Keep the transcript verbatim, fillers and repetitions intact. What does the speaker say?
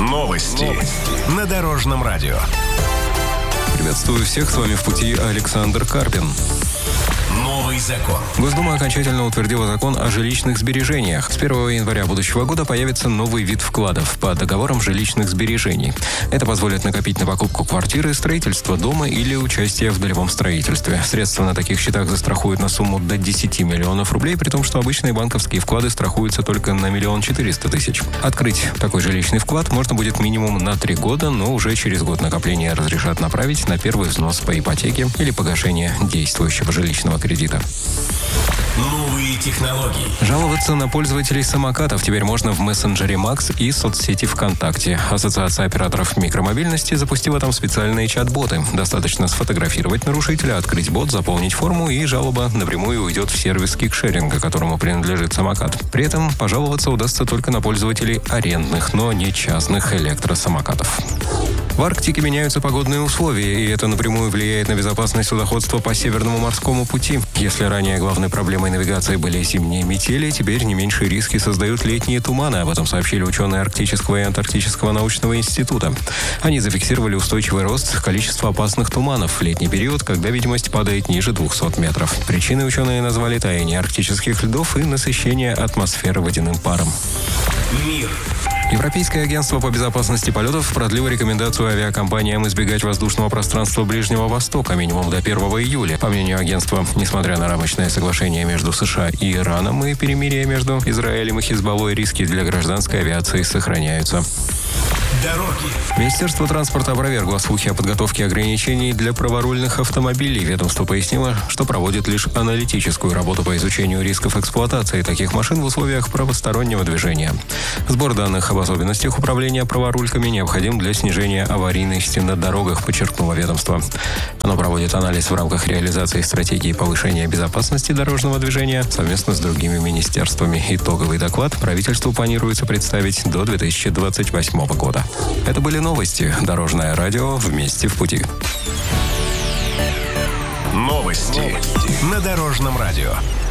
Новости на Дорожном радио. Приветствую всех, с вами в пути Александр Карпин. Новый закон. Госдума окончательно утвердила закон о жилищных сбережениях. С первого января будущего года появится новый вид вкладов по договорам жилищных сбережений. Это позволит накопить на покупку квартиры, строительство дома или участие в долевом строительстве. Средства на таких счетах застрахуют на сумму до десяти миллионов рублей, при том, что обычные банковские вклады страхуются только на миллион четыреста тысяч. Открыть такой жилищный вклад можно будет минимум на три года, но уже через год накопления разрешат направить на первый взнос по ипотеке или погашение действующего жилищного кредита. Новые технологии. Жаловаться на пользователей самокатов теперь можно в мессенджере Макс и соцсети ВКонтакте. Ассоциация операторов микромобильности запустила там специальные чат-боты. Достаточно сфотографировать нарушителя, открыть бот, заполнить форму, и жалоба напрямую уйдет в сервис кикшеринга, которому принадлежит самокат. При этом пожаловаться удастся только на пользователей арендных, но не частных электросамокатов. В Арктике меняются погодные условия, и это напрямую влияет на безопасность судоходства по Северному морскому пути. Если ранее главной проблемой навигации были зимние метели, теперь не меньшие риски создают летние туманы. Об этом сообщили ученые Арктического и Антарктического научного института. Они зафиксировали устойчивый рост количества опасных туманов в летний период, когда видимость падает ниже двухсот метров. Причиной ученые назвали таяние арктических льдов и насыщение атмосферы водяным паром. Мир. Европейское агентство по безопасности полетов продлило рекомендацию авиакомпаниям избегать воздушного пространства Ближнего Востока минимум до первого июля. По мнению агентства, несмотря на рамочное соглашение между США и Ираном и перемирие между Израилем и Хизбаллой, риски для гражданской авиации сохраняются. Дороги. Министерство транспорта опровергло слухи о подготовке ограничений для праворульных автомобилей. Ведомство пояснило, что проводит лишь аналитическую работу по изучению рисков эксплуатации таких машин в условиях правостороннего движения. Сбор данных об особенностях управления праворульками необходим для снижения аварийности на дорогах, подчеркнуло ведомство. Оно проводит анализ в рамках реализации стратегии повышения безопасности дорожного движения совместно с другими министерствами. Итоговый доклад правительству планируется представить до две тысячи двадцать восьмого года. Это были новости. Дорожное радио. Вместе в пути. Новости на Дорожном радио.